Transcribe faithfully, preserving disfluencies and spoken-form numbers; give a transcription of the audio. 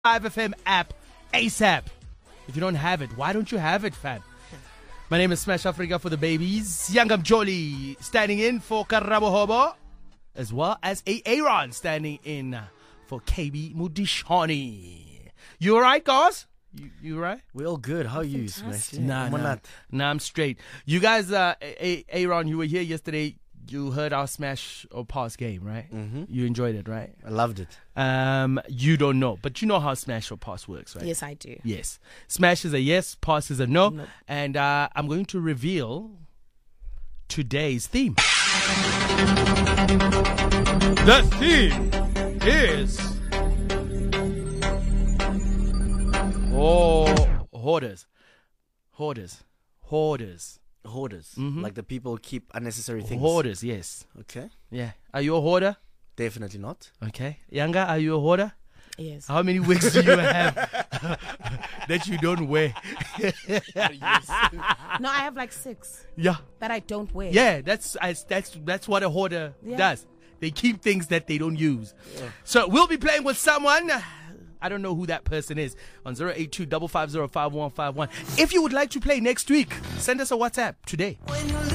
five F M app ASAP. If you don't have it, why don't you have it, fam? My name is Smash Africa for the babies. Yangam Jolly standing in for Karabo Hobo, as well as A. Aaron standing in for K B Mudishani. You alright, guys? You you right? We're all good. How are you, Smash? Nah, nah, nah, I'm straight. You guys, uh, A- Aaron, you were here yesterday. You heard our Smash or Pass game, right? Mm-hmm. You enjoyed it, right? I loved it. Um, you don't know, but you know how Smash or Pass works, right? Yes, I do. Yes. Smash is a yes, Pass is a no. No. And uh, I'm going to reveal today's theme. The theme is oh hoarders, hoarders, hoarders, Hoarders. Mhm. Like the people who keep unnecessary things. hoarders. Yes. Okay. Yeah. Are you a hoarder? Definitely not. Okay. Yanga, are you a hoarder? Yes. How many wigs do you have that you don't wear? No, I have like six Yeah. that I don't wear. Yeah, that's I, that's that's what a hoarder Yeah. does. They keep things that they don't use. So we'll be playing with someone. I don't know who that person is on zero eight two five five zero five one five one. If you would like to play next week, send us a WhatsApp today.